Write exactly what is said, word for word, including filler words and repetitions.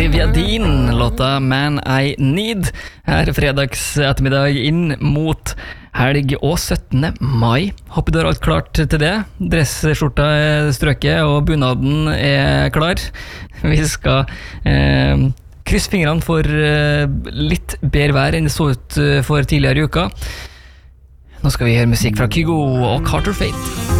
Olivia Dean, låta Man I Need, her fredags ettermiddag inn mot helg og syttende mai. Håper du har alt klart til det. Dressskjorta er strøket, og bunaden er klar. Vi skal eh, krysse fingrene for eh, litt bedre vær enn det så ut for tidligere i uka. Nå skal vi høre musikk fra Kygo og Carter Fate.